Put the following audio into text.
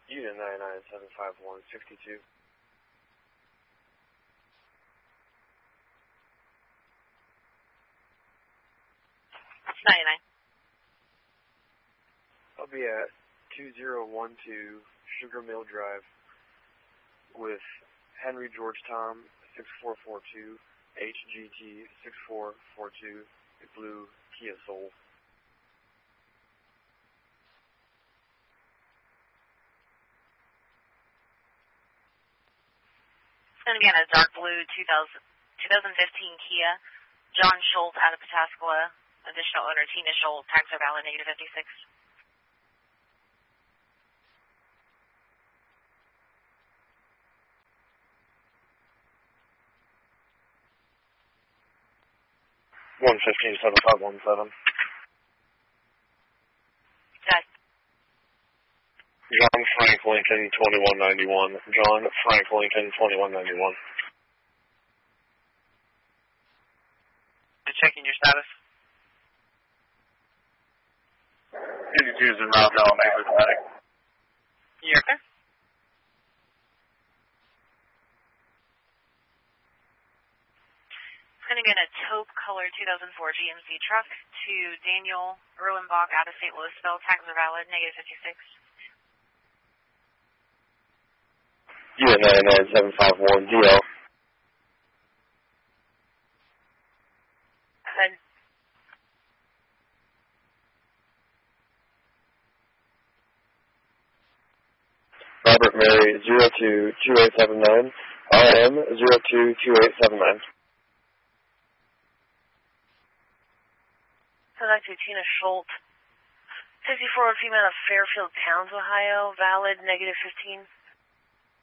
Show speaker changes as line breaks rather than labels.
Unit 9975162.
99.
I'll be at 2012 Sugar Mill Drive with Henry George Tom 6442, HGT 6442, a blue Kia Soul.
It's going to be in a dark blue 2015 Kia. John Schultz out of Pataskala. Additional owner Tina Schultz. Tax are valid, -56.
$115,7517.
Okay.
John Frank Lincoln 2191. John Frank Lincoln 2191.
Checking your status.
82 is in route down, make automatic.
You're okay.
It's going to be in a taupe color 2004 GMC truck to Daniel Erlenbach out of St. Louisville. Tags are valid, -56.
Unit 99751 DL.
Ahead.
Robert Mary 022879. RM 022879.
So that's Tina Schultz. 54 female of Fairfield Towns, Ohio. Valid, -15.